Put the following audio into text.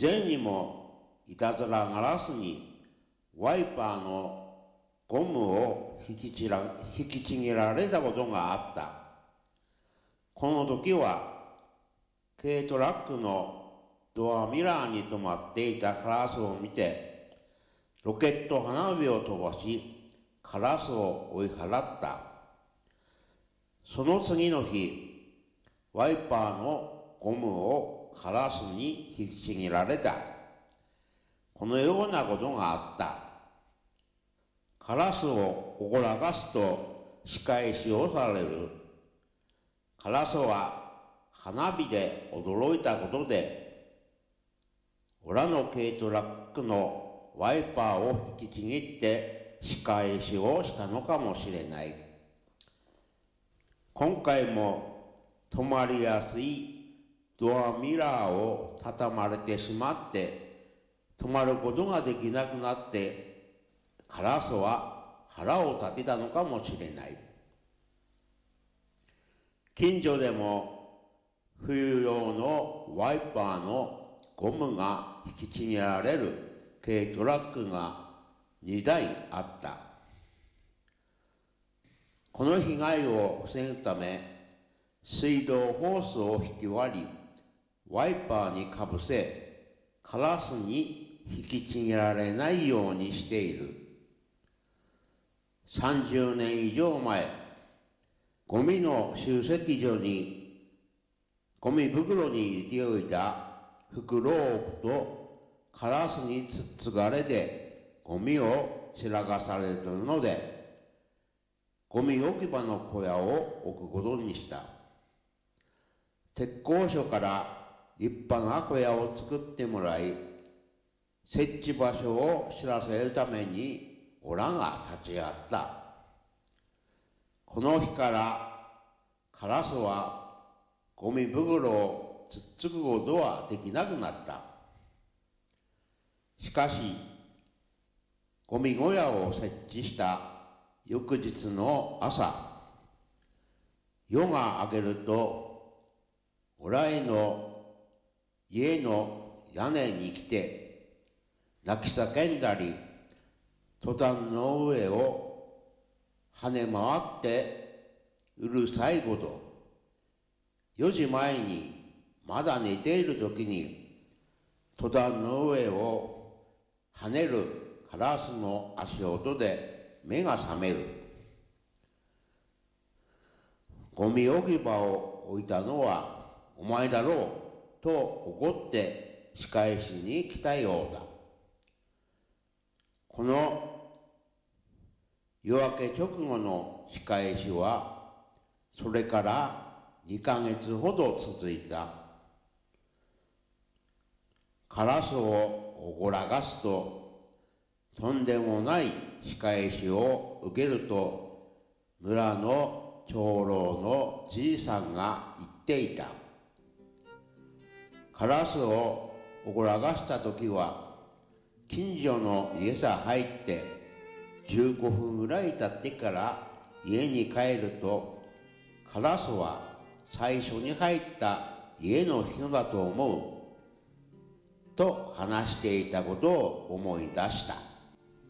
前にもいたずらガラスにワイパーのゴムを引きちぎられたことがあった。この時は軽トラックのドアミラーに止まっていたカラスを見て、ロケット花火を飛ばし、カラスを追い払った。その次の日、ワイパーのゴムをカラスに引きちぎられた。このようなことがあった。カラスをおごらかすと仕返しをされる。カラスは花火で驚いたことで、オラの軽トラックのワイパーを引きちぎって仕返しをしたのかもしれない。今回も止まりやすいドアミラーを畳まれてしまって止まることができなくなって、カラスは腹を立てたのかもしれない。近所でも冬用のワイパーのゴムが引きちぎられる軽トラックが2台あった。この被害を防ぐため、水道ホースを引き割り、ワイパーにかぶせ、カラスに引きちぎられないようにしている。30年以上前、ゴミの集積所にゴミ袋に入れておいた袋を置くとカラスにつっつがれてゴミを散らかされるので、ゴミ置き場の小屋を置くことにした。鉄工所から立派な小屋を作ってもらい、設置場所を知らせるためにオラが立ち会った。この日からカラスはゴミ袋をつっつくことはできなくなった。しかし、ゴミ小屋を設置した翌日の朝、夜が明けると、オラへの家の屋根に来て、泣き叫んだり、トタンの上を跳ね回ってうるさいこと。4時前にまだ寝ている時にトタンの上を跳ねるカラスの足音で目が覚める。ゴミ置き場を置いたのはお前だろうと怒って仕返しに来たようだ。この夜明け直後の仕返しはそれから2ヶ月ほど続いた。カラスをおごらかすととんでもない仕返しを受けると村の長老のじいさんが言っていた。カラスをおごらかしたときは近所の家さ入って15分ぐらい経ってから家に帰ると、カラスは最初に入った家の人だと思うと話していたことを思い出した。